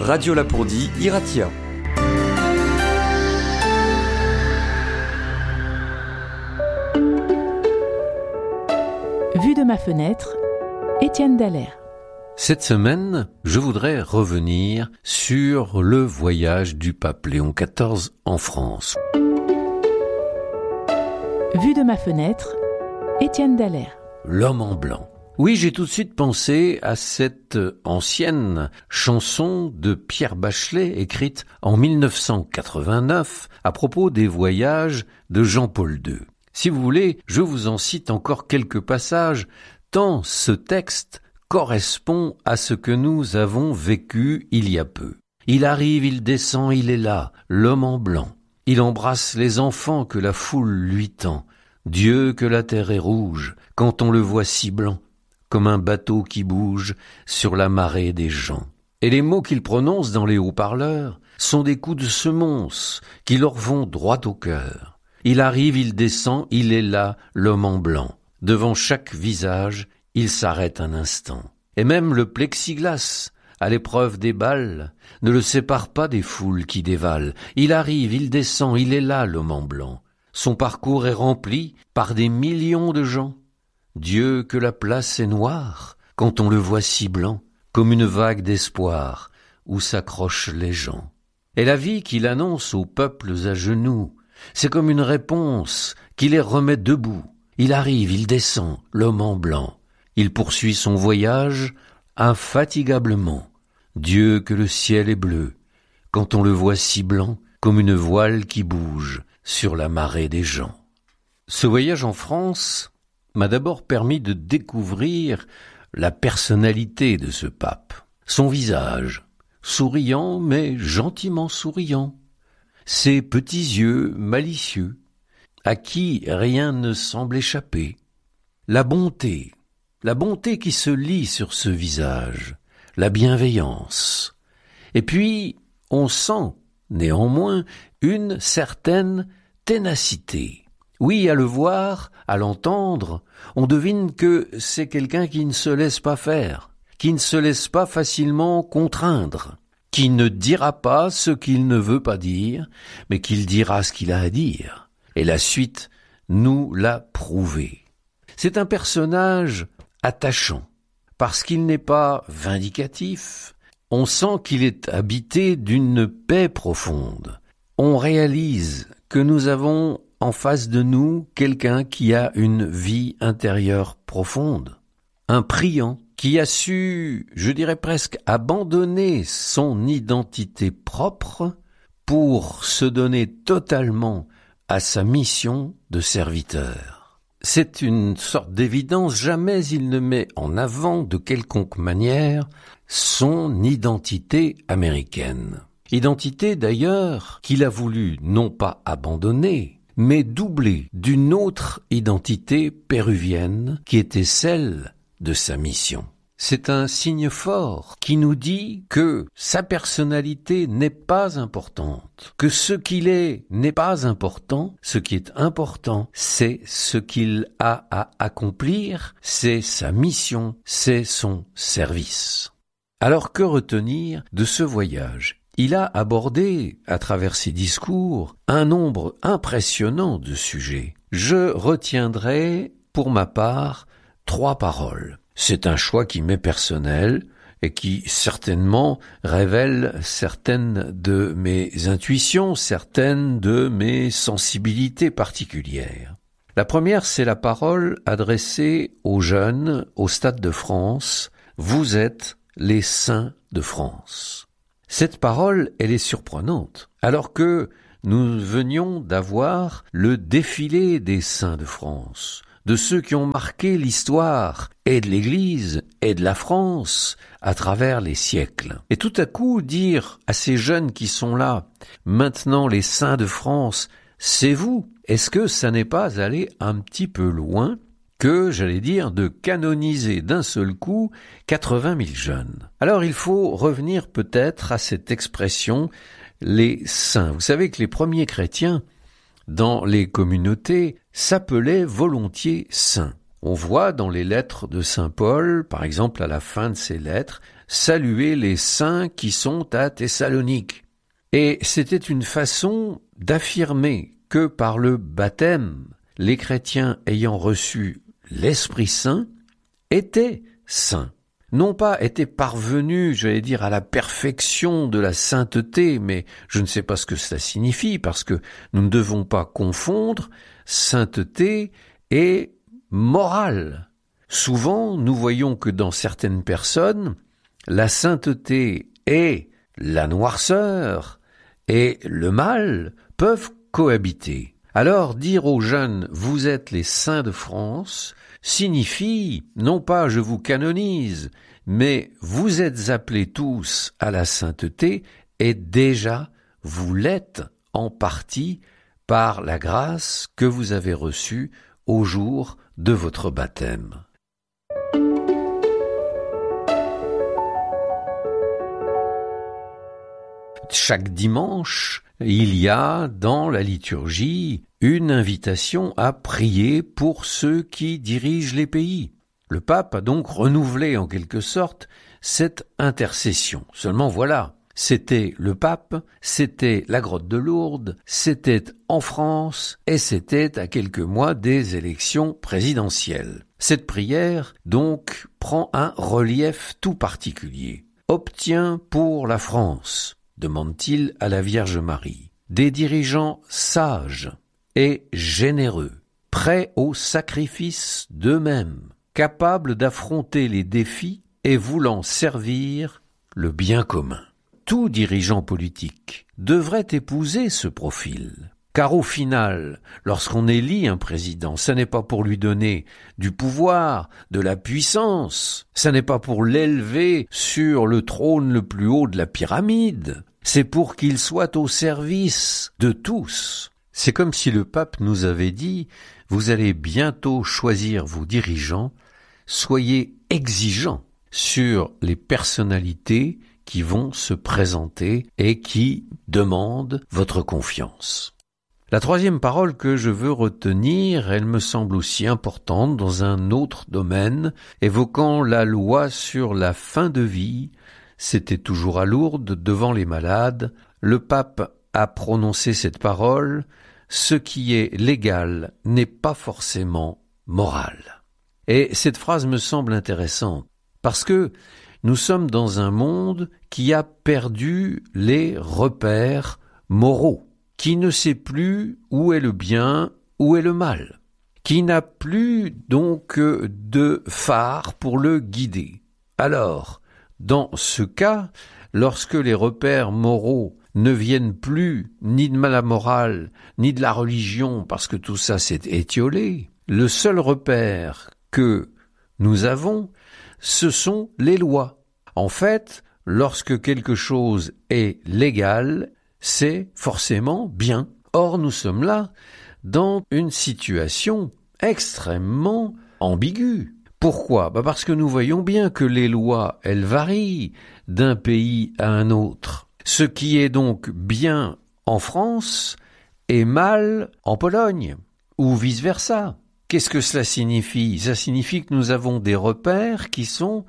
Radio Lapourdie, Iratia. Vue de ma fenêtre, Étienne Dallaire. Cette semaine, je voudrais revenir sur le voyage du pape Léon XIV en France. Vue de ma fenêtre, Étienne Dallaire. L'homme en blanc. Oui, j'ai tout de suite pensé à cette ancienne chanson de Pierre Bachelet écrite en 1989 à propos des voyages de Jean-Paul II. Si vous voulez, je vous en cite encore quelques passages, tant ce texte correspond à ce que nous avons vécu il y a peu. Il arrive, il descend, il est là, l'homme en blanc. Il embrasse les enfants que la foule lui tend. Dieu que la terre est rouge, quand on le voit si blanc, comme un bateau qui bouge sur la marée des gens. Et les mots qu'il prononce dans les haut-parleurs sont des coups de semonce qui leur vont droit au cœur. Il arrive, il descend, il est là, l'homme en blanc. Devant chaque visage, il s'arrête un instant. Et même le plexiglas, à l'épreuve des balles, ne le sépare pas des foules qui dévalent. Il arrive, il descend, il est là, l'homme en blanc. Son parcours est rempli par des millions de gens. Dieu que la place est noire, quand on le voit si blanc, comme une vague d'espoir, où s'accrochent les gens. Et la vie qu'il annonce aux peuples à genoux, c'est comme une réponse qui les remet debout. Il arrive, il descend, l'homme en blanc. Il poursuit son voyage infatigablement. Dieu que le ciel est bleu, quand on le voit si blanc, comme une voile qui bouge sur la marée des gens. Ce voyage en France m'a d'abord permis de découvrir la personnalité de ce pape. Son visage, souriant mais gentiment souriant. Ses petits yeux malicieux, à qui rien ne semble échapper. La bonté qui se lit sur ce visage, la bienveillance. Et puis, on sent, néanmoins, une certaine ténacité. Oui, à le voir, à l'entendre, on devine que c'est quelqu'un qui ne se laisse pas faire, qui ne se laisse pas facilement contraindre, qui ne dira pas ce qu'il ne veut pas dire, mais qu'il dira ce qu'il a à dire. Et la suite nous l'a prouvé. C'est un personnage attachant, parce qu'il n'est pas vindicatif. On sent qu'il est habité d'une paix profonde. On réalise que nous avons en face de nous quelqu'un qui a une vie intérieure profonde, un priant qui a su, je dirais presque, abandonner son identité propre pour se donner totalement à sa mission de serviteur. C'est une sorte d'évidence, jamais il ne met en avant de quelconque manière son identité américaine. Identité d'ailleurs qu'il a voulu non pas abandonner, mais doublée d'une autre identité péruvienne qui était celle de sa mission. C'est un signe fort qui nous dit que sa personnalité n'est pas importante, que ce qu'il est n'est pas important. Ce qui est important, c'est ce qu'il a à accomplir, c'est sa mission, c'est son service. Alors que retenir de ce voyage ? Il a abordé, à travers ses discours, un nombre impressionnant de sujets. Je retiendrai, pour ma part, 3 paroles. C'est un choix qui m'est personnel et qui certainement révèle certaines de mes intuitions, certaines de mes sensibilités particulières. La première, c'est la parole adressée aux jeunes au Stade de France. Vous êtes les saints de France. Cette parole, elle est surprenante, alors que nous venions d'avoir le défilé des saints de France, de ceux qui ont marqué l'histoire et de l'Église et de la France à travers les siècles. Et tout à coup, dire à ces jeunes qui sont là, maintenant les saints de France, c'est vous, est-ce que ça n'est pas aller un petit peu loin que, j'allais dire, de canoniser d'un seul coup 80 000 jeunes. Alors il faut revenir peut-être à cette expression « les saints ». Vous savez que les premiers chrétiens, dans les communautés, s'appelaient volontiers saints. On voit dans les lettres de saint Paul, par exemple à la fin de ces lettres, saluez les saints qui sont à Thessalonique. Et c'était une façon d'affirmer que par le baptême, les chrétiens ayant reçu l'Esprit Saint étaient saints. Non pas étaient parvenus, à la perfection de la sainteté, mais je ne sais pas ce que cela signifie, parce que nous ne devons pas confondre sainteté et morale. Souvent, nous voyons que dans certaines personnes, la sainteté et la noirceur et le mal peuvent cohabiter. Alors, dire aux jeunes « vous êtes les saints de France » signifie, non pas « je vous canonise », mais vous êtes appelés tous à la sainteté et déjà vous l'êtes en partie par la grâce que vous avez reçue au jour de votre baptême. Chaque dimanche, il y a dans la liturgie une invitation à prier pour ceux qui dirigent les pays. Le pape a donc renouvelé en quelque sorte cette intercession. Seulement voilà, c'était le pape, c'était la grotte de Lourdes, c'était en France et c'était à quelques mois des élections présidentielles. Cette prière donc prend un relief tout particulier. Obtiens pour la France, demande-t-il à la Vierge Marie, des dirigeants sages et généreux, prêts au sacrifice d'eux-mêmes, capables d'affronter les défis et voulant servir le bien commun. Tout dirigeant politique devrait épouser ce profil, car au final, lorsqu'on élit un président, ce n'est pas pour lui donner du pouvoir, de la puissance, ce n'est pas pour l'élever sur le trône le plus haut de la pyramide, c'est pour qu'il soit au service de tous. C'est comme si le pape nous avait dit « Vous allez bientôt choisir vos dirigeants, soyez exigeants sur les personnalités qui vont se présenter et qui demandent votre confiance. » La troisième parole que je veux retenir, elle me semble aussi importante dans un autre domaine, évoquant la loi sur la fin de vie. C'était toujours à Lourdes, devant les malades. Le pape a prononcé cette parole. Ce qui est légal n'est pas forcément moral. Et cette phrase me semble intéressante, parce que nous sommes dans un monde qui a perdu les repères moraux, qui ne sait plus où est le bien, où est le mal, qui n'a plus donc de phare pour le guider. Alors, dans ce cas, lorsque les repères moraux ne viennent plus ni de la morale, ni de la religion, parce que tout ça s'est étiolé, le seul repère que nous avons, ce sont les lois. En fait, lorsque quelque chose est légal, c'est forcément bien. Or, nous sommes là dans une situation extrêmement ambiguë. Pourquoi ? Parce que nous voyons bien que les lois, elles varient d'un pays à un autre. Ce qui est donc bien en France est mal en Pologne, ou vice-versa. Qu'est-ce que cela signifie ? Ça signifie que nous avons des repères qui sont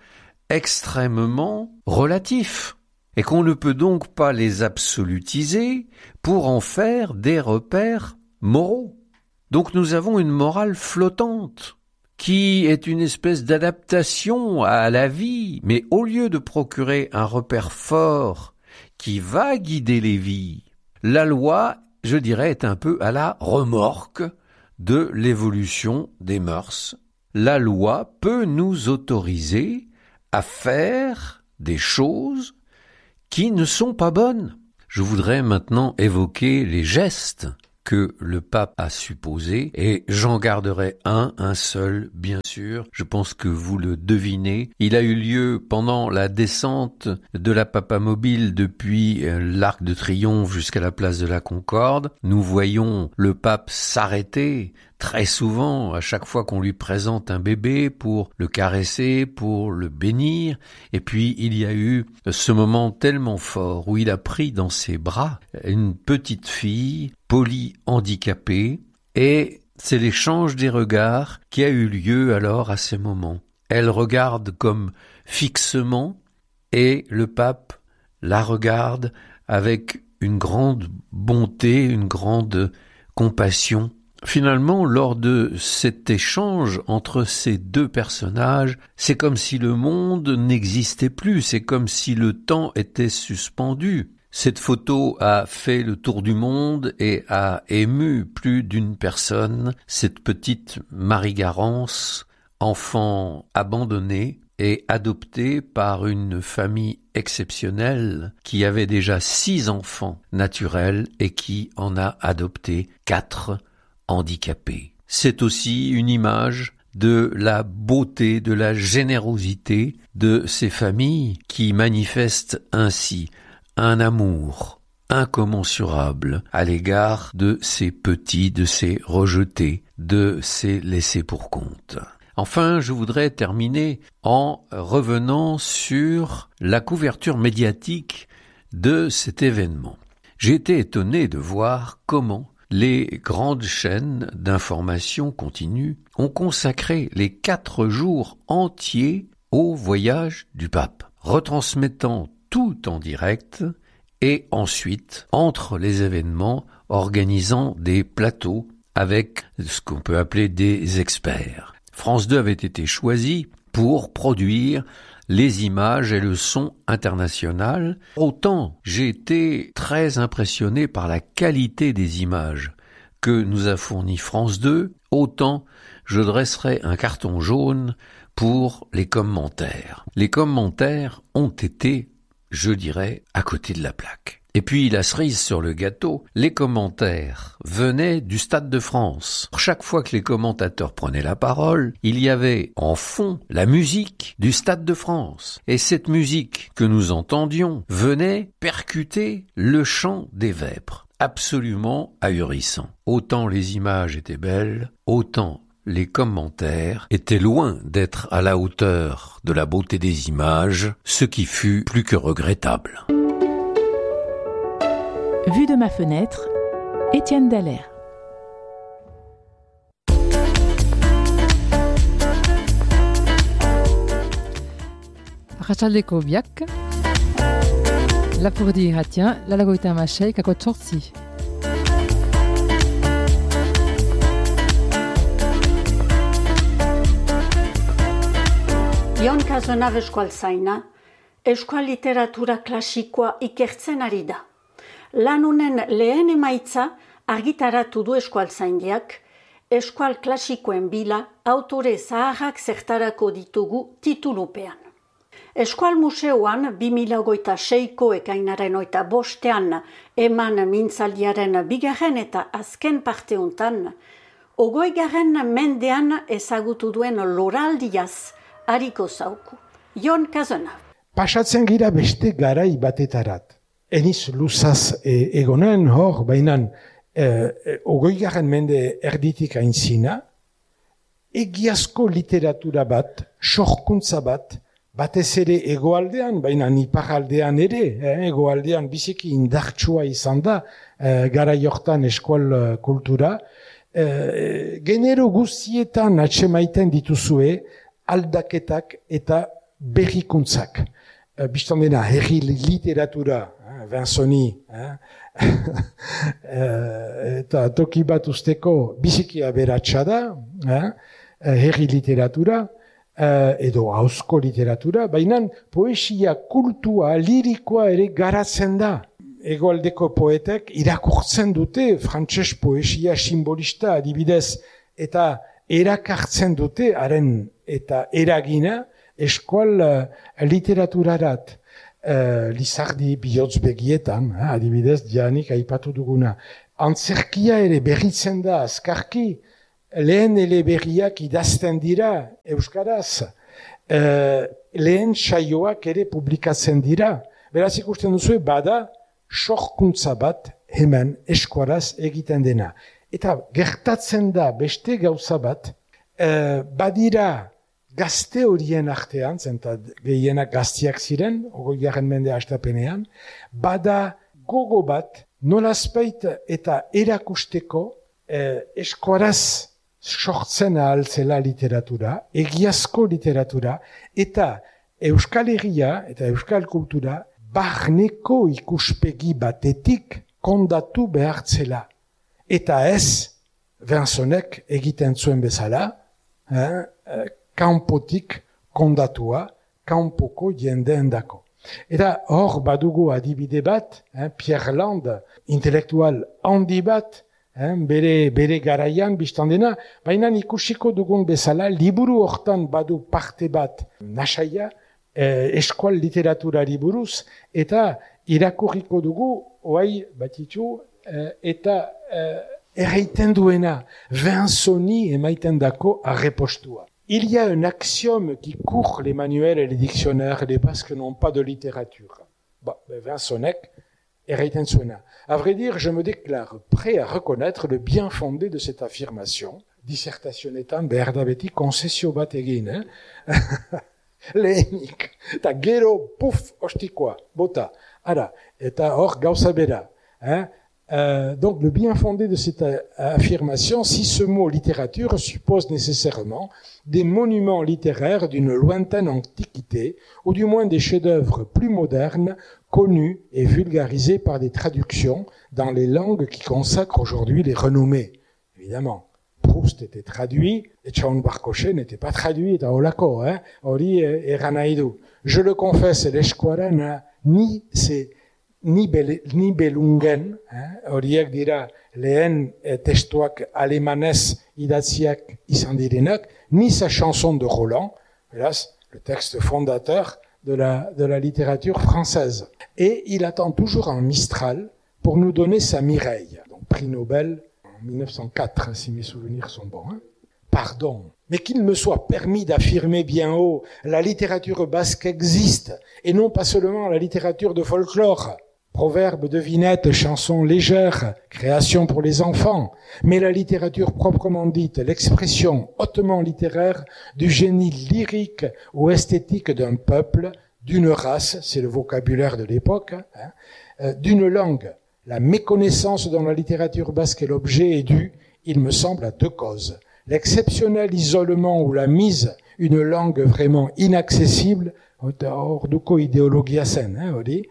extrêmement relatifs, et qu'on ne peut donc pas les absolutiser pour en faire des repères moraux. Donc nous avons une morale flottante, qui est une espèce d'adaptation à la vie, mais au lieu de procurer un repère fort qui va guider les vies, la loi, je dirais, est un peu à la remorque de l'évolution des mœurs. La loi peut nous autoriser à faire des choses qui ne sont pas bonnes. Je voudrais maintenant évoquer les gestes que le pape a supposés, et j'en garderai un seul, bien sûr. Je pense que vous le devinez. Il a eu lieu pendant la descente de la Papamobile depuis l'Arc de Triomphe jusqu'à la place de la Concorde. Nous voyons le pape s'arrêter très souvent, à chaque fois qu'on lui présente un bébé, pour le caresser, pour le bénir. Et puis il y a eu ce moment tellement fort où il a pris dans ses bras une petite fille polyhandicapée, et c'est l'échange des regards qui a eu lieu alors à ces moments. Elle regarde comme fixement, et le pape la regarde avec une grande bonté, une grande compassion. Finalement, lors de cet échange entre ces deux personnages, c'est comme si le monde n'existait plus, c'est comme si le temps était suspendu. Cette photo a fait le tour du monde et a ému plus d'une personne. Cette petite Marie-Garance, enfant abandonné et adopté par une famille exceptionnelle qui avait déjà 6 enfants naturels et qui en a adopté 4 handicapés. C'est aussi une image de la beauté, de la générosité de ces familles qui manifestent ainsi un amour incommensurable à l'égard de ces petits, de ces rejetés, de ces laissés pour compte. Enfin, je voudrais terminer en revenant sur la couverture médiatique de cet événement. J'ai été étonné de voir comment les grandes chaînes d'information continue ont consacré les 4 jours entiers au voyage du pape, retransmettant tout en direct et ensuite, entre les événements, organisant des plateaux avec ce qu'on peut appeler des experts. France 2 avait été choisi pour produire les images et le son international. Autant j'ai été très impressionné par la qualité des images que nous a fourni France 2, autant je dresserai un carton jaune pour les commentaires. Les commentaires ont été, je dirais, à côté de la plaque. Et puis, la cerise sur le gâteau, les commentaires venaient du Stade de France. Chaque fois que les commentateurs prenaient la parole, il y avait en fond la musique du Stade de France. Et cette musique que nous entendions venait percuter le chant des vêpres. Absolument ahurissant. Autant les images étaient belles, autant les commentaires étaient loin d'être à la hauteur de la beauté des images, ce qui fut plus que regrettable. Vue de ma fenêtre, Étienne Dallaire. Arratsaldeko biak, lapurdi irratia, lalagoita hamasei kako 8. Jon Cazenave eskualtzaina, euskal literatura klasikoa ikertzen ari da. Lan honen lehen emaitza argitaratu du eskualtzaindiak, eskual klasikoen bila autore zaharrak zertarako ditugu titulupean. Eskual museoan 2026ko ekainaren 25ean eman mintzaldiaren 2. eta azken parte hontan, 20. mendean ezagutu duen loraldiaz hariko zauku. Jon Cazenave. Pasatzen gira beste garai batetarat. Eniz luzaz egonen hor, baina 20. mende erditik aintzina, egiazko literatura bat, sorkuntza bat, batez ere egoaldean, baina iparaldean ere, egoaldean biziki indartsua izan da, garai hortan eskual kultura, genero guztietan atsemaiten dituzue aldaketak eta berrikuntzak. Bistan dena, herri literatura, Vinconi, eta toki bat usteko biziki aberatsa da, herri literatura, edo hauzko literatura, baina poesia kultua, lirikoa ere garatzen da. Egoaldeko poetek irakurtzen dute frantses poesia simbolista adibidez, eta erakartzen dute haren eta eragina eskual literaturarat. Lizardi bihotz begietan, adibidez, dianik aipatu duguna. Antzerkia ere berritzen da azkarki, lehen eleberriak idazten dira euskaraz, lehen saioak ere publikatzen dira. Beraz ikusten duzu, bada sorkuntza bat hemen eskuaraz egiten dena. Eta gertatzen da beste gauza bat, badira gazte horien artean, zenta gehienak gaztiak ziren, 20. mende hastapenean, bada gogo bat, nolazpait eta erakusteko eskuaraz sortzen ahaltzela literatura, egiazko literatura, eta Euskal Herria eta Euskal Kultura barneko ikuspegi batetik kondatu behartzela. Eta ez, Vincennek egiten zuen bezala, kanpotik kondatua, kanpoko jendeendako. Eta hor badugu adibide bat, Pierre Land, intelektual handi bat, bere garaian biztan dena, baina ikusiko dugun bezala, liburu hortan badu parte bat nasaia, eskual literaturari buruz, eta irakurriko dugu, oai batitu, eta erraiten duena, Vinceni emaiten dako arrepostua. Il y a un axiome qui court les manuels et les dictionnaires des Basques n'ont pas de littérature. Vincennek erraiten zuena. À vrai dire, je me déclare prêt à reconnaître le bien fondé de cette affirmation. Dissertazionetan behar da beti konzesio bat egin, lehenik. Eta gero, puf, ostikoa, bota. Ara, eta hor gauza bera. Donc, le bien fondé de cette affirmation, si ce mot littérature suppose nécessairement des monuments littéraires d'une lointaine antiquité, ou du moins des chefs-d'œuvre plus modernes, connus et vulgarisés par des traductions dans les langues qui consacrent aujourd'hui les renommées. Évidemment, Proust était traduit, et Etxaun Barkoshe n'était pas traduit, eta holako, hori eran nahi du. Je le confesse, l'eskuaran ni belungen, horiek dira lehen testuak alemanez idatziak izan direnak, ni sa chanson de Roland, hélas, le texte fondateur de la littérature française. Et il attend toujours un Mistral pour nous donner sa Mireille, donc prix Nobel en 1904, si mes souvenirs sont bons. Pardon, mais qu'il me soit permis d'affirmer bien haut, la littérature basque existe, et non pas seulement la littérature de folklore. Proverbes, devinettes, chansons légères, créations pour les enfants, mais la littérature proprement dite, l'expression hautement littéraire du génie lyrique ou esthétique d'un peuple, d'une race, c'est le vocabulaire de l'époque, d'une langue. La méconnaissance dont la littérature basque est l'objet est due, il me semble, à deux causes. L'exceptionnel isolement ou la mise une langue vraiment inaccessible, orduko ideologia zen, hori,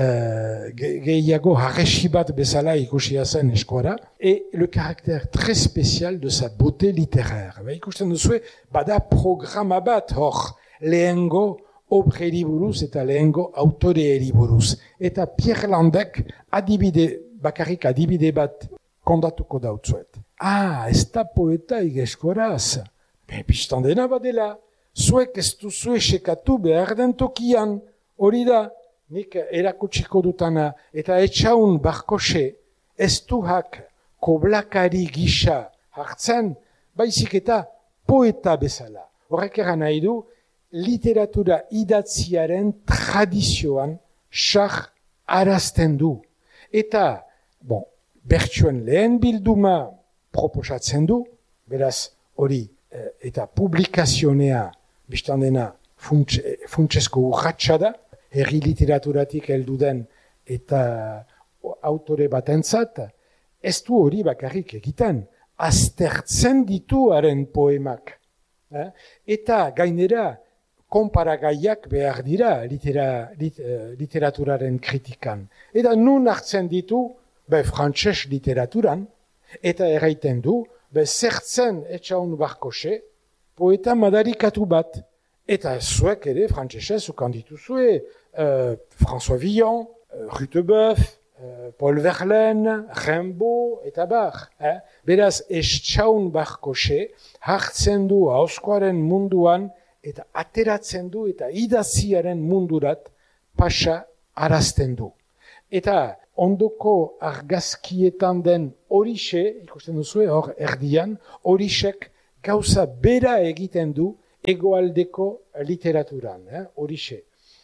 gehiago harresi bat bezala ikusia zen eskuara, et le caractère très spécial de sa beauté littéraire. Ikusten duzue, bada programa bat hor, lehengo obreri buruz eta lehengo autoreeri buruz. Eta Pierre Landek bakarrik adibide bat kondatuko dautzuet. Ez da poeta igeskoraz. Pistan dena badela. Zuek ez duzue sekatu behar den tokian. Hori da, nik erakutsiko dutana, eta Etxaun Barkoshe ez duhak koblakari gisa hartzen, baizik eta poeta bezala. Horrek eran nahi du, literatura idatziaren tradizioan sar arazten du. Eta, bertsuen lehen bilduma proposatzen du, beraz hori, eta publikazionea, biztan dena, funtsesko urratxa da, herri literaturatik heldu den eta autore batentzat, ez du hori bakarrik egiten, aztertzen ditu haren poemak. Eta gainera, konparagaiak behar dira literaturaren kritikan. Eta nun hartzen ditu, frantses literaturan, eta erraiten du, zertzen Etxaun Barkoshe, poeta madarikatu bat. Eta zuek ere, frantsesez, ukan dituzue, François Villon, Rutebeuf, Paul Verlaine, Rimbaud, eta bar. Beraz, Etxaun Barkoshe hartzen du auskoaren munduan, eta ateratzen du, eta idaziaren mundurat pasa arazten du. Eta ondoko argazkietan den horixe, ikusten duzue, hor erdian, horixek gauza bera egiten du egoaldeko literaturan, horixe.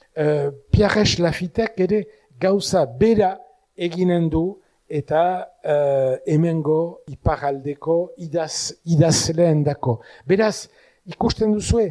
Pierres Lafitek ere gauza bera eginen du, eta hemengo iparaldeko idazleen dako. Beraz, ikusten duzue,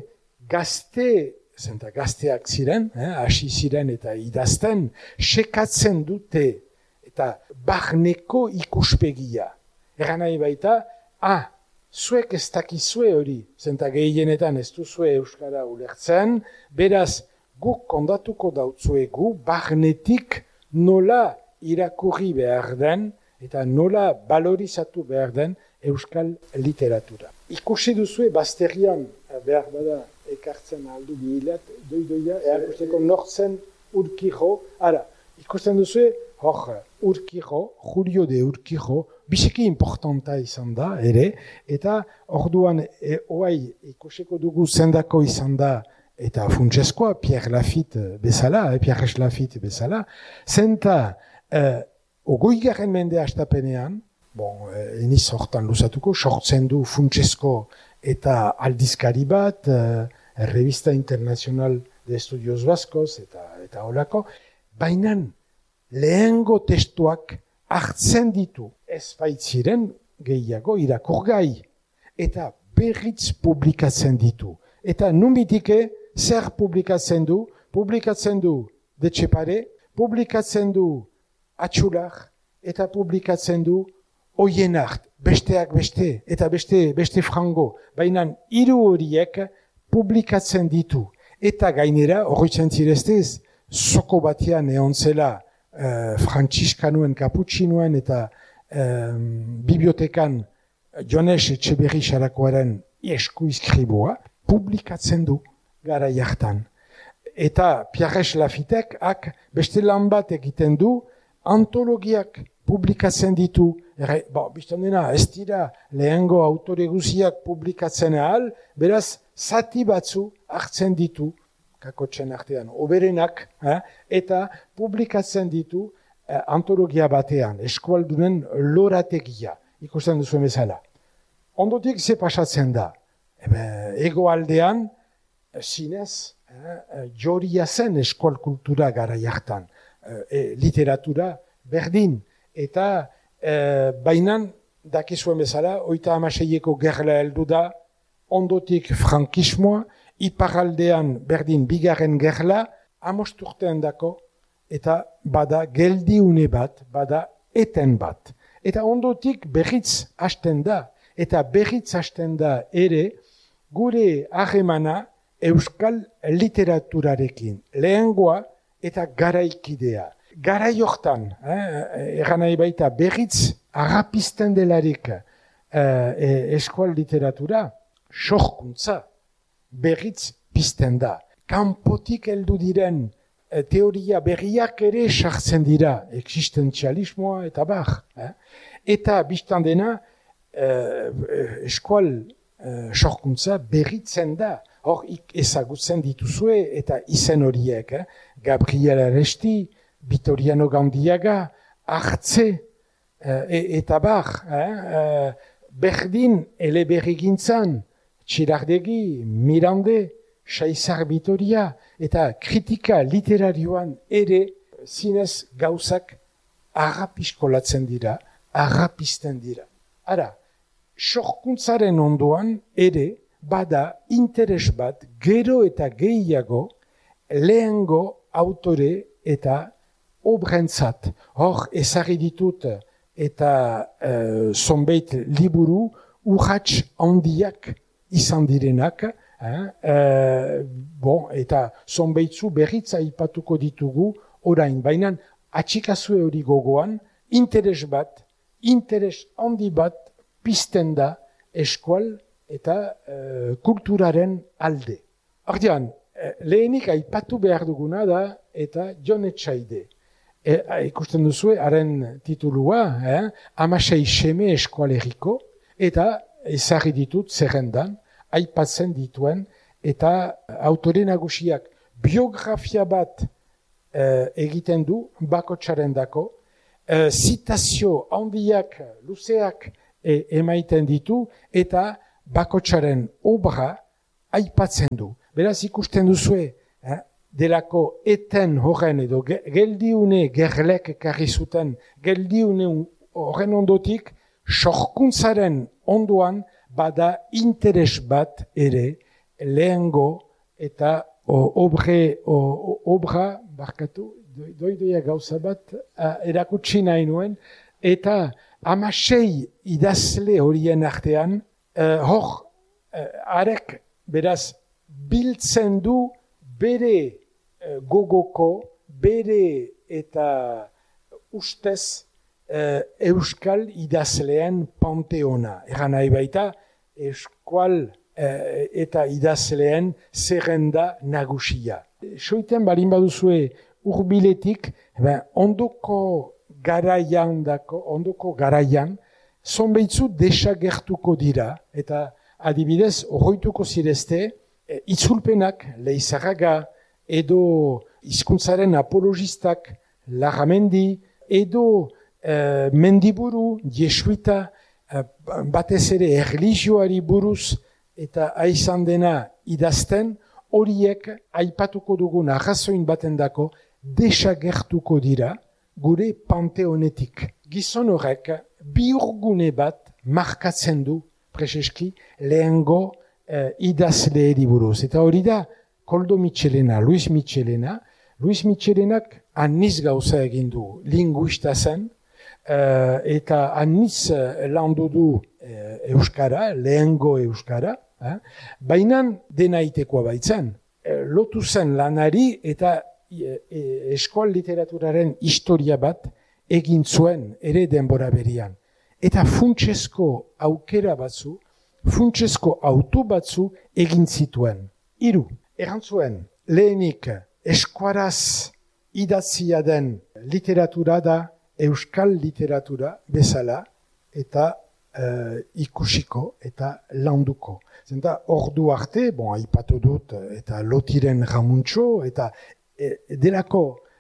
gazteak ziren, hasi ziren eta idazten, sekatzen dute eta barneko ikuspegia. Eran nahi baita, zuek ez dakizue hori, zenta gehienetan ez duzue euskara ulertzen, beraz, guk kondatuko dautzuegu barnetik nola irakurri behar den eta nola balorizatu behar den euskal literatura. Ikusi duzue bazterian behar bada ekartzen aldu bihilat, doidoia, erakusteko nortzen Urquijo, ikusten duzue, Urquijo, Julio de Urquijo, biseki importanta izan da, ere, eta orduan, oai, ikusiko dugu zendako izan da, eta funtseskoa, Pierre Lafitte bezala, zenta, ogoigarren mende astapenean, eniz hortan luzatuko, sortzen du funtsesko eta aldizkari bat, Revista Internacional de Estudios Vascos, eta holako, bainan lehengo testuak hartzen ditu, ez baitziren gehiago irakurgai, eta berriz publikatzen ditu. Eta numitike zer publikatzen du? Publikatzen du Detxepare, publikatzen du Atxular, eta publikatzen du Oienart, besteak beste, eta beste frango. Baina hiru horiek publikatzen ditu. Eta gainera, horretzen zireztez, soko batean egon zela Frantziskanoen, Kaputxinoen eta bibliotekan Jones Etxeberri Xarakoaren esku izkribua, publikatzen du gara jartan. Eta Pierre Lafittek beste lan bat egiten du, antologiak publikatzen ditu. Biztan dena, ez dira lehengo autore guziak publikatzen ahal, beraz, zati batzu hartzen ditu, kakotxen artean, oberenak, eta publikatzen ditu antologia batean, eskualdunen lorategia, ikusten duzu bezala. Ondotik ze pasatzen da, egoaldean, zinez, joria zen eskual kultura gara jartan, literatura berdin, eta bainan, dakizuen bezala, 36eko gerla heldu da, ondotik frankismoa, iparaldean berdin bigarren gerla, 5 urtean dako, eta bada geldiune bat, bada eten bat. Eta ondotik berriz hasten da, eta berriz hasten da ere, gure harremana euskal literaturarekin, lehengoa eta garaikidea. Garai hortan, egan nahi baita berriz harrapisten delarik eskual literatura, sorkuntza, berriz pizten da. Kanpotik heldu diren teoria berriak ere sartzen dira, existentzialismoa eta bar. Eta biztan dena, eskual sorkuntza berritzen da. Hor ezagutzen dituzue eta izen horiek, Gabriel Aresti, Vitoriano Gandiaga, Artze, eta bar, berdin eleberrigintzan, Txirardegi, Mirande, Saizar Vitoria, eta kritika literarioan ere zinez gauzak harrapiskolatzen dira, harrapisten dira. Ara, sorkuntzaren ondoan ere bada interes bat gero eta gehiago lehengo autore eta obrentzat. Hor ezarri ditut eta zonbait liburu urrats handiak izan direnak, eta zonbaitzu berritza aipatuko ditugu orain, baina atxikazue hori gogoan, interes handi bat pizten da eskual eta kulturaren alde. Ordean, lehenik aipatu behar duguna da eta Jon Etxaide. Ikusten duzue, haren titulua, 16 seme eskualeriko, eta ezarri ditut zerrendan, aipatzen dituen, eta autore nagusiak biografia bat egiten du, bakotxaren dako, zitazio handiak, luzeak emaiten ditu, eta bakotxaren obra aipatzen du. Beraz ikusten duzue, delako eten horren edo geldiune gerlek ekarri zuten, geldiune horren ondotik, sorkuntzaren ondoan bada interes bat ere lehengo eta obra, barkatu, doidoia gauza bat erakutsi nahi nuen, eta 16 idazle horien artean, arek beraz biltzen du bere gogoko, bere eta ustez euskal idazleen panteona. Egan nahi baita, euskal eta idazleen zerrenda nagusia. Soiten balin baduzue urbiletik, ondoko garaian, zonbeitzu desagertuko dira, eta adibidez, horroituko zirezte, itzulpenak, Leizarraga, edo hizkuntzaren apologistak, Larramendi, edo Mendiburu, jesuita, batez ere erlijioari buruz, eta aizan dena idazten, horiek aipatuko dugun arrazoin batendako desagertuko dira gure panteonetik. Gizon horrek bihurgune bat markatzen du preseski lehengo idazleeri buruz. Eta hori da Koldo Mitxelena, Luis Mitxelena. Luis Mitxelenak aniz gauza egin du, linguista zen, eta aniz landu du euskara, lehengo euskara, baina denaitekoa baitzen. Lotu zen lanari eta eskoal literaturaren historia bat egin zuen ere denbora berian. Eta funtsezko aukera batzu, funtsezko auto batzu egin zituen. 3. Erantzuen, lehenik eskuaraz idatzia den literatura da euskal literatura bezala eta ikusiko eta landuko. Zenta ordu arte, aipatu dut, eta Lotiren Ramuntxo, eta delako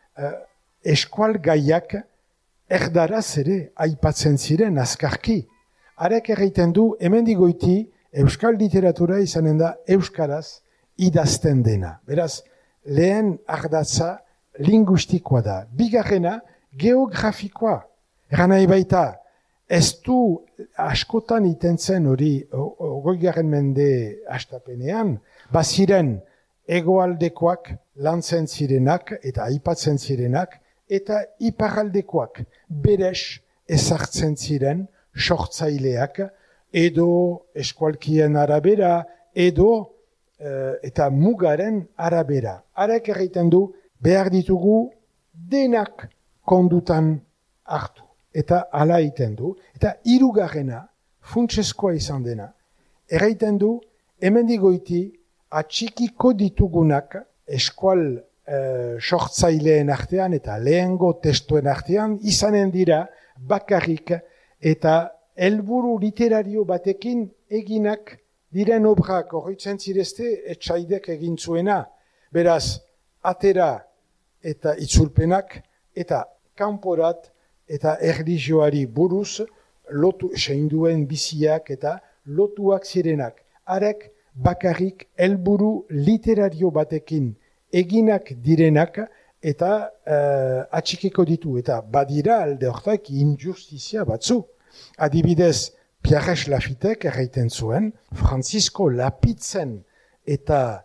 eskual gaiak erdaraz ere aipatzen ziren azkarki. Arek egiten du, hemendigoiti, euskal literatura izanen da euskaraz idazten dena. Beraz, lehen ardatza linguistikoa da. Bigarrena, geografikoa. Eran nahi baita, ez du askotan itentzen hori 20. mende hastapenean, baziren hegoaldekoak lantzen zirenak eta aipatzen zirenak, eta iparaldekoak beres ezartzen ziren sortzaileak, edo eskualkien arabera, edo eta mugaren arabera. Arek egiten du, behar ditugu denak kondutan hartu. Eta hala egiten du. Eta 3. funtsezkoa izan dena. Egiten du, hemendigoiti atxikiko ditugunak eskual sortzaileen artean eta lehengo testuen artean izanen dira bakarrik eta helburu literario batekin eginak diren obrak horretzen zirezte etxaidek egin zuena. Beraz, atera eta itzulpenak eta kanporat eta erlijioari buruz lotu seinduen biziak eta lotuak zirenak. Arek bakarrik helburu literario batekin eginak direnak eta atxikiko ditu. Eta badira alde hortak injustizia batzu. Adibidez, Pierres Lafitek erraiten zuen, Francisco Lapitzen eta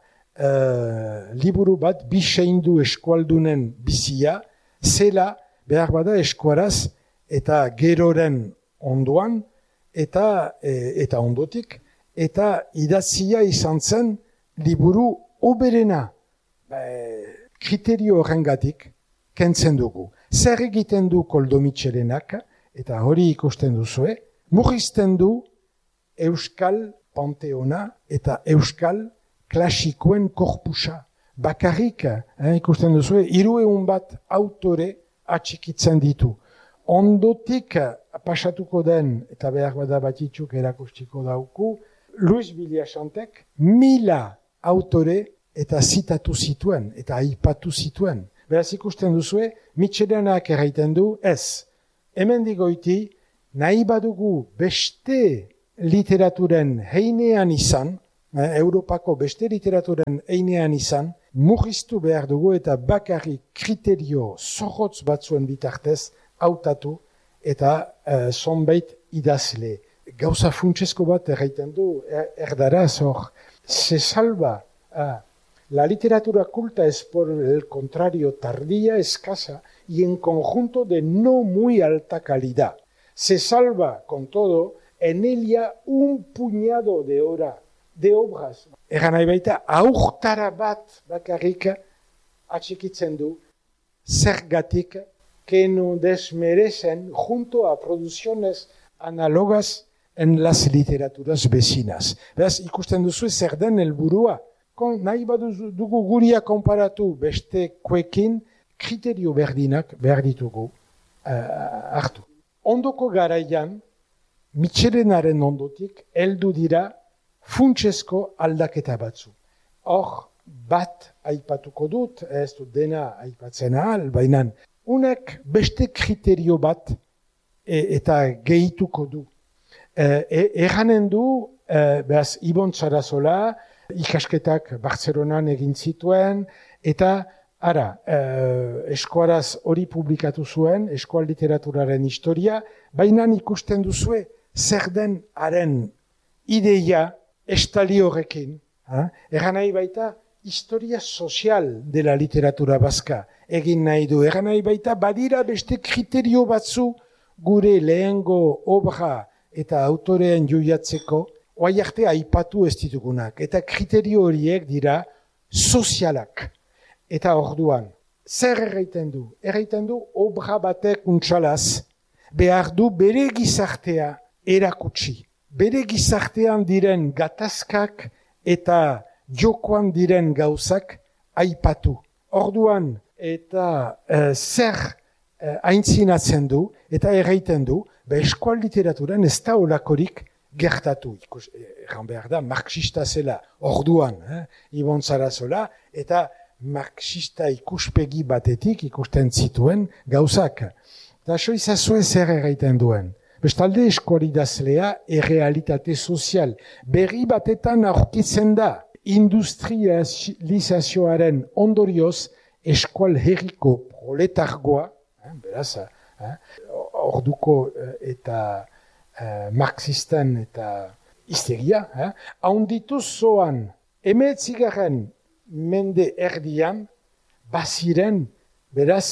liburu bat biseindu eskualdunen bizia, zela behar bada eskuaraz eta geroren ondoan eta ondotik, eta idatzia izan zen liburu oberena. Kriterio horrengatik kentzen dugu. Zer egiten du Koldo Mitxelenak, eta hori ikusten duzue, murrizten du euskal panteona eta euskal klasikoen korpusa. Bakarrik, ikusten duzue, 300 bat autore atxikitzen ditu. Ondotik pasatuko den, eta behar bada batitzuk erakustiko dauku, Luis Villasantek 1000 autore eta zitatu zituen, eta aipatu zituen. Beraz ikusten duzue, Mitxelenak erraiten du, ez, hemendigoiti, nahi badugu beste literaturen heinean izan, Europako beste literaturen heinean izan, murriztu behar dugu eta bakarrik kriterio zorrotz batzuen bitartez hautatu eta zonbait idazle. Gauza funtsezko bat erraiten du, erdaraz hor, se salva la literatura culta es por el contrario tardía, escasa y en conjunto de no muy alta calidad. Se salva con todo en ella un puñado de obras. Egan nahi baita, aurtara bat bakarrik atxikitzen du zergatik que no desmerecen junto a producciones análogas en las literaturas vecinas. Beraz, ikusten duzu zer den helburua. Nahi badugu guria konparatu bestekoekin, kriterio berdinak behar ditugu hartu. Ondoko garaian, Mitxelenaren ondotik, heldu dira funtsezko aldaketa batzu. Hor, bat aipatuko dut, ez dut dena aipatzen ahal, baina unek beste kriterio bat eta gehituko du. Erranen du, behaz, Ibon Sarasola, ikasketak Bartzelonan egin zituen, eta eskuaraz hori publikatu zuen, eskual literaturaren historia, baina ikusten duzue, zer den haren ideia estali horrekin. Erran nahi baita, historia sozial de la literatura baska egin nahi du. Erran nahi baita, badira beste kriterio batzu gure lehengo obra eta autorean joiatzeko, oai arte aipatu ez ditugunak. Eta kriterio horiek dira sozialak. Eta orduan, zer erraiten du? Erraiten du, obra batek untxalaz, behar du bere gizartea erakutsi. Bere gizartean diren gatazkak eta jokoan diren gauzak aipatu. Orduan, eta zer aintzinatzen du, eta erraiten du, eskual literaturan ez da olakorik gertatu. Egan behar da, marxista zela, orduan, Ibon Sarasola, eta marxista ikuspegi batetik ikusten zituen gauzak. Eta so izazue zer erraiten duen. Bestalde eskualidazlea errealitate sozial. Berri batetan aurkitzen da, industrializazioaren ondorioz eskual herriko proletargoa, beraz, orduko eta marxisten eta histeria, haunditu zoan, 19. mende erdian, baziren, beraz,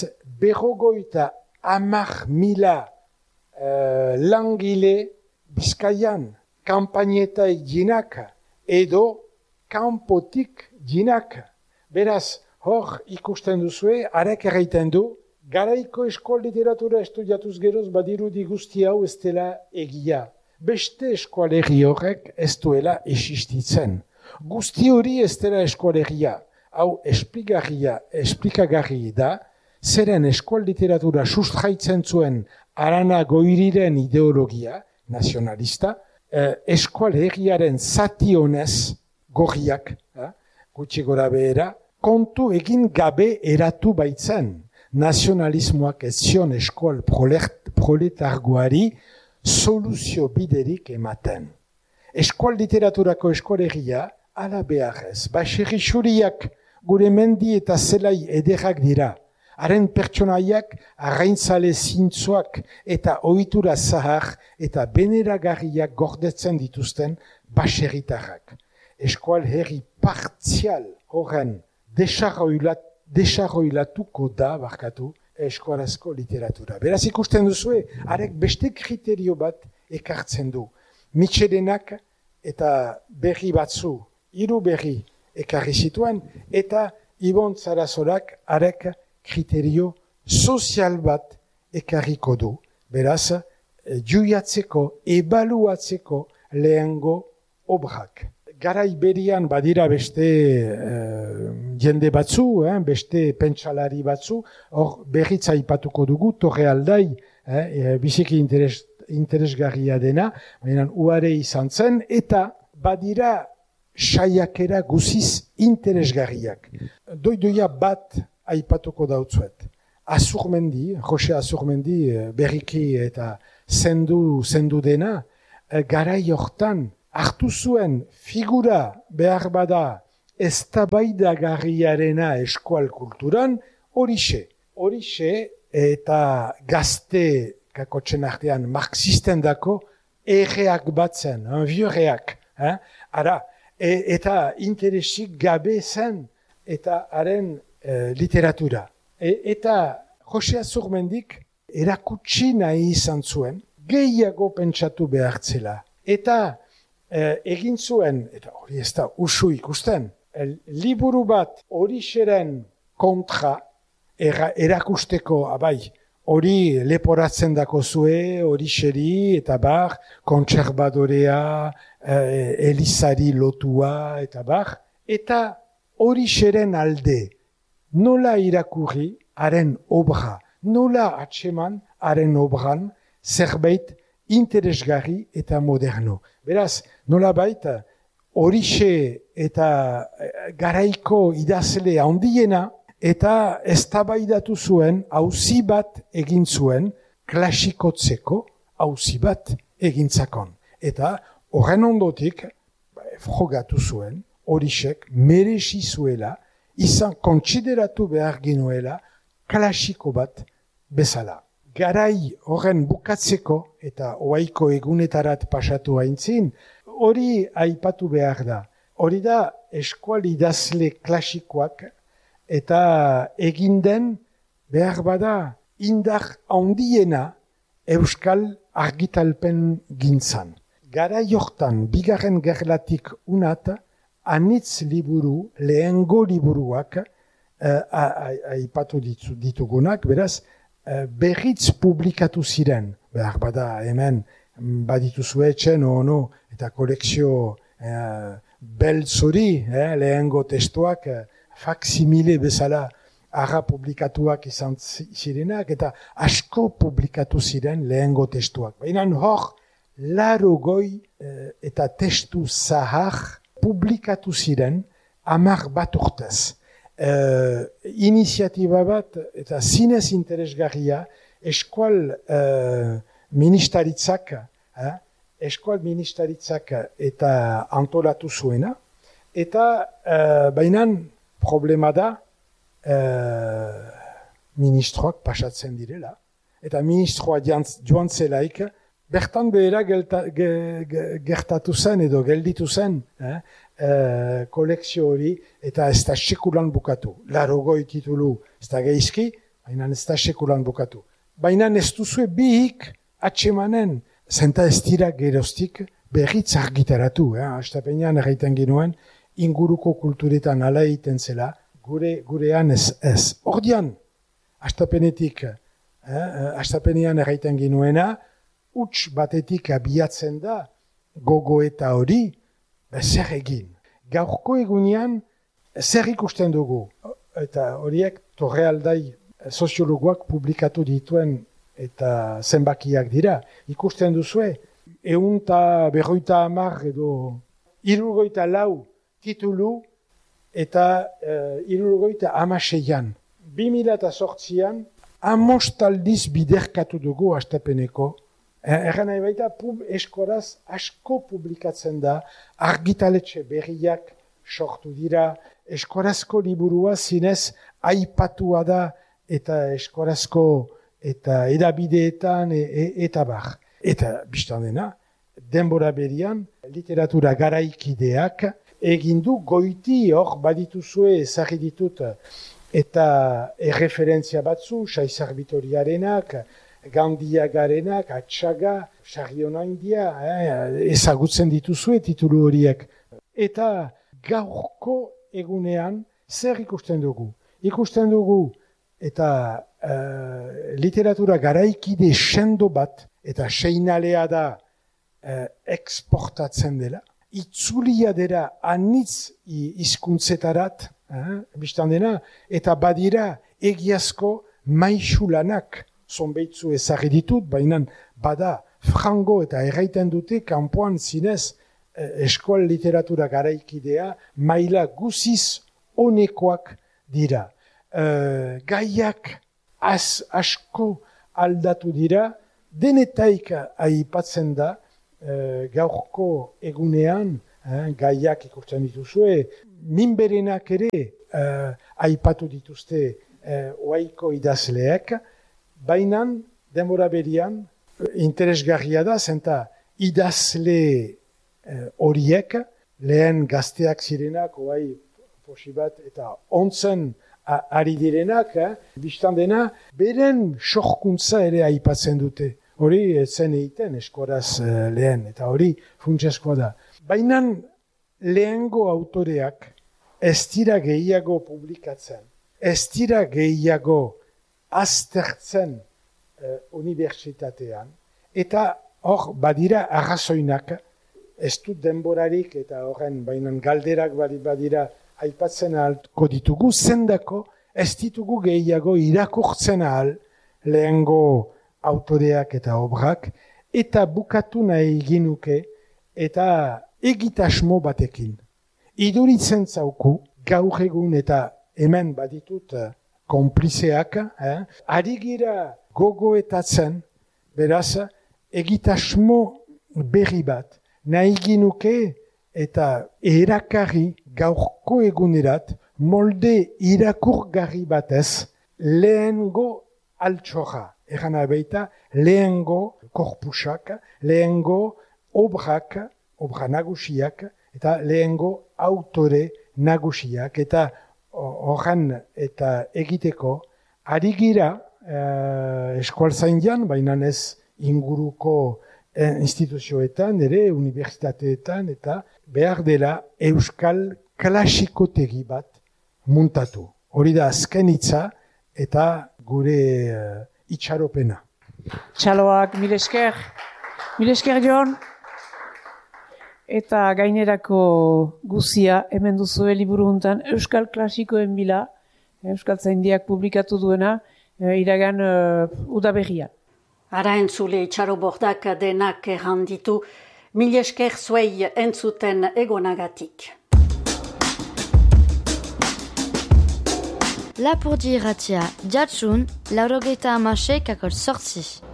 50.000 langile Bizkaian, kanpainetai jinak, edo kanpotik jinak. Beraz, hor ikusten duzue, arek erraiten du, garaiko eskoal literatura estudiatuz geroz badirudi guzti hau ez dela egia. Beste eskualerri horrek ez duela existitzen. Guzti hori ez dela eskualeria. Hau esplikagarri da, zeren eskual literatura sustraitzen zuen Arana Goiriren ideologia nazionalista, eskualeriaren zati honez gorriak, gutxi gora behera, kontu egin gabe eratu baitzen. Nazionalismoak ez zion eskual proletargoari soluzio biderik ematen. Eskual literaturako eskualeria ala beharrez. Baserri xuriak gure mendi eta zelai ederrak dira. Haren pertsonaiak arraintzale zintzoak eta ohitura zahar eta beneragarriak gordetzen dituzten baserritarrak. Eskual herri partzial horren desarroilatuko da, eskualazko literatura. Beraz ikusten duzue, arek beste kriterio bat ekartzen du. Mitxelenak eta berri batzu, 3 berri ekarri zituen, eta Ibon Sarasolak arek kriterio sozial bat ekarriko du. Beraz, juiatzeko, ebaluatzeko lehengo obrak. Garai berian badira beste jende batzu, beste pentsalari batzu, hor berritza aipatuko dugu, Torrealdai, biziki interesgarria dena, baina uare izan zen, eta badira saiakera guziz interesgarriak. Doidoia bat aipatuko dautzuet. Azurmendi, Jose Azurmendi berriki eta zendu dena, garai hortan hartu zuen figura behar bada eztabaidagarriarena eskual kulturan, horixe eta gazte kakotzen artean marxisten dako erreak batzen, vieureak. Eta interesik gabe zen eta haren literatura. Eta Jose Azurmendik erakutsi nahi izan zuen, gehiago pentsatu behartzela. Eta egin zuen, eta hori ez da usu ikusten, liburu bat horixeren kontra erakusteko, abai, hori leporatzen dako zue, hori xeri, eta bar, kontserbadorea, elizari lotua, eta bar, eta hori xeren alde, nola irakurri haren obra, nola atseman haren obran zerbait interesgarri eta moderno. Beraz, nola baita, horixe eta garaiko idazle handiena, eta eztabaidatu zuen, auzi bat egin zuen, klasikotzeko auzi bat egintzakon. Eta horren ondotik, frogatu zuen, horixek merezi zuela, izan kontsideratu behar ginuela, klasiko bat bezala. Garai horren bukatzeko, eta oaiko egunetarat pasatu haintzin, hori aipatu behar da. Hori da eskual idazle klasikoak, eta eginden behar bada indar handiena euskal argitalpen gintzan. Garai hortan, bigarren gerlatik unat, anitz liburu, lehengo liburuak, aipatu ditugunak, beraz, berriz publikatu ziren. Behar bada hemen badituzu etxen, eta kolekzio beltzori, lehengo testuak, faksimile bezala arra publikatuak izan zirenak, eta asko publikatu ziren lehengo testuak. Baina hor, 80 eta testu zahar publikatu ziren 10 bat urtez. Iniziatiba bat, eta zinez interesgarria, eskual ministaritzak eta antolatu zuena, eta bainan problema da ministroak pasatzen direla, eta ministroa joan zelaik, bertan behera gertatu zen edo gelditu zen kolekzio hori, eta ez da sekulan bukatu. 80 titulu ez da geizki, baina ez da sekulan bukatu. Baina ez duzue bihik atsemanen, zenta ez dira geroztik berriz argitaratu. Hastapenean erraiten ginuen, inguruko kulturetan ala egiten zela, gurean ez. Ordian, hastapenean erraiten ginuena, huts batetik abiatzen da, gogoeta hori, zer egin. Gaurko egunean, zer ikusten dugu. Eta horiek Torrealdai soziologoak publikatu dituen eta zenbakiak dira. Ikusten duzue, 150 edo 74 titulu eta 76an. 2008an, 5 aldiz biderkatu dugu hastapeneko. Erran nahi baita, eskoraz asko publikatzen da, argitaletxe berriak sortu dira, eskorazko liburua zinez aipatua da, eta eskorazko eta edabideetan eta bar. Eta biztan dena, denbora berian, literatura garaikideak egindu goiti hor badituzue ezagri ditut eta erreferentzia batzu, Saizar Bitoriarenak, Gandiagarenak, Atxaga, Sarriona India, ezagutzen dituzue titulu horiek. Eta gaurko egunean zer ikusten dugu? Ikusten dugu eta literatura garaikide sendo bat, eta seinalea da eksportatzen dela, itzulia dela anitz hizkuntzetarat, biztan dena, eta badira egiazko maixulanak, zonbeitzu ezagri ditut, baina bada frango eta erraiten dute kanpoan zinez eskual literatura garaikidea maila guziz onekoak dira. Gaiak asko aldatu dira, denetaik aipatzen da gaurko egunean, gaiak ikusten dituzue, minberenak ere aipatu dituzte oaiko idazleek, baina denbora berian interesgarria da, zenta idazle horiek, lehen gazteak zirenak, oai posibat eta ontzen ari direnak, biztan dena, beren sorkuntza ere aipatzen dute. Hori zen egiten eskoraz lehen, eta hori funtsezkoa da. Baina lehengo autoreak ez dira gehiago publikatzen. ez dira gehiago aztertzen unibertsitatean, eta hor badira arrazoinak, ez dut denborarik eta horren bainan galderak badira aipatzen ahalko ditugu, zendako ez ditugu gehiago irakurtzen ahal lehengo autoreak eta obrak, eta bukatu nahi ginuke eta egitasmo batekin. Iduritzen zauku, gaur egun eta hemen baditut konplizeak, ari gira gogoetatzen, beraz, egitasmo berri bat, nahi ginuke eta erakarri gaurko egunerat, molde irakurgarri batez, lehengo altxorra, erana baita, lehengo korpusak, lehengo obra nagusiak, eta lehengo autore nagusiak, eta horren eta egiteko, ari gira eskualtzaindian, baina ez inguruko instituzioetan, ere unibertsitateetan, eta behar dela euskal klasikotegi bat muntatu. Hori da azken hitza eta gure itxaropena. Txaloak, mil esker Jon. Eta gainerako guzia hemen duzue liburu hontan Euskal Klasikoen bila, Euskaltzaindiak publikatu duena, iragan udaberria. Ara entzule itxarobordak denak erranditu, mil esker zuei entzuten egonagatik. Lapurdi irratia, jatsun, 96,8.